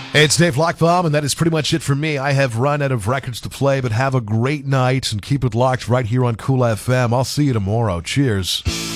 Hey, it's Dave Lockbaum, and that is pretty much it for me. I have run out of records to play, but have a great night and keep it locked right here on Cool FM. I'll see you tomorrow. Cheers.